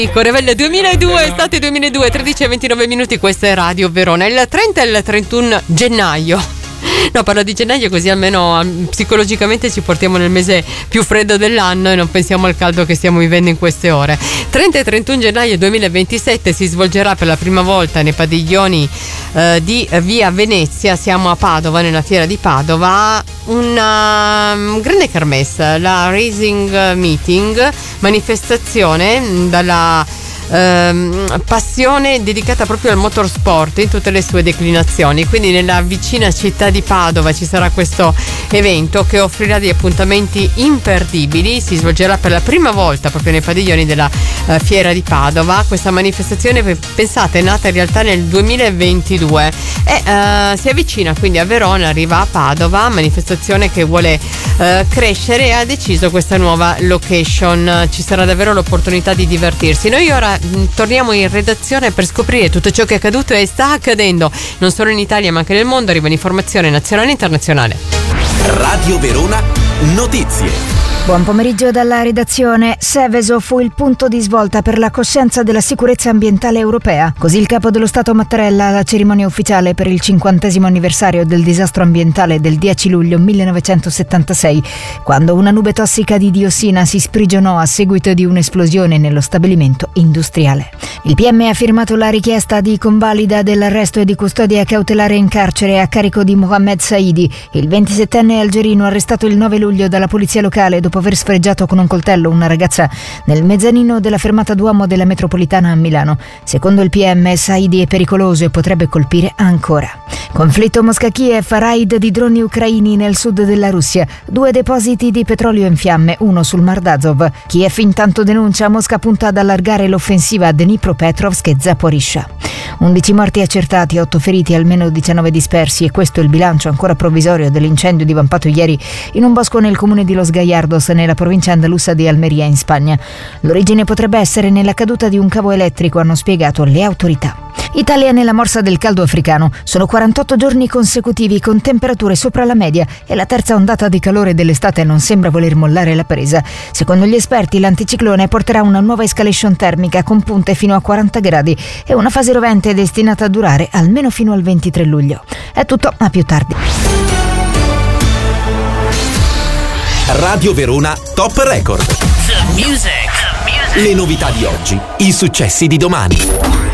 Correvelle 2002, estate 2002, 13 e 29 minuti, questa è Radio Verona. Il 30 e il 31 gennaio. No, parlo di gennaio così almeno psicologicamente ci portiamo nel mese più freddo dell'anno e non pensiamo al caldo che stiamo vivendo in queste ore. 30 e 31 gennaio 2027 si svolgerà per la prima volta nei padiglioni di Via Venezia, siamo a Padova, nella fiera di Padova, una grande kermesse, la Rising Meeting, manifestazione dalla passione dedicata proprio al motorsport in tutte le sue declinazioni. Quindi nella vicina città di Padova ci sarà questo evento che offrirà degli appuntamenti imperdibili. Si svolgerà per la prima volta proprio nei padiglioni della fiera di Padova. Questa manifestazione, pensate, è nata in realtà nel 2022 e si avvicina quindi a Verona, arriva a Padova, manifestazione che vuole crescere e ha deciso questa nuova location. Ci sarà davvero l'opportunità di divertirsi. Noi ora torniamo in redazione per scoprire tutto ciò che è accaduto e sta accadendo non solo in Italia ma anche nel mondo. Arriva l'informazione nazionale e internazionale. Radio Verona Notizie. Buon pomeriggio dalla redazione. Seveso fu il punto di svolta per la coscienza della sicurezza ambientale europea. Così il capo dello Stato Mattarella alla cerimonia ufficiale per il 50° anniversario del disastro ambientale del 10 luglio 1976, quando una nube tossica di diossina si sprigionò a seguito di un'esplosione nello stabilimento industriale. Il PM ha firmato la richiesta di convalida dell'arresto e di custodia cautelare in carcere a carico di Mohamed Saidi, il 27enne algerino arrestato il 9 luglio dalla polizia locale dopo aver sfregiato con un coltello una ragazza nel mezzanino della fermata Duomo della metropolitana a Milano. Secondo il PM, Saidi è pericoloso e potrebbe colpire ancora. Conflitto Mosca-Kiev, raid di droni ucraini nel sud della Russia, 2 depositi di petrolio in fiamme, uno sul Mar d'Azov. Kiev intanto denuncia, Mosca punta ad allargare l'offensiva a Dnipropetrovsk e Zaporizhzhia. 11 morti accertati, 8 feriti, almeno 19 dispersi, e questo è il bilancio ancora provvisorio dell'incendio divampato ieri in un bosco nel comune di Los Gallardos, nella provincia andalusa di Almeria, in Spagna. L'origine potrebbe essere nella caduta di un cavo elettrico, hanno spiegato le autorità. Italia nella morsa del caldo africano. Sono 48 giorni consecutivi con temperature sopra la media e la terza ondata di calore dell'estate non sembra voler mollare la presa. Secondo gli esperti, l'anticiclone porterà una nuova escalation termica con punte fino a 40 gradi e una fase rovente destinata a durare almeno fino al 23 luglio. È tutto, a più tardi. Radio Verona Top Record. The music. Le novità di oggi, i successi di domani.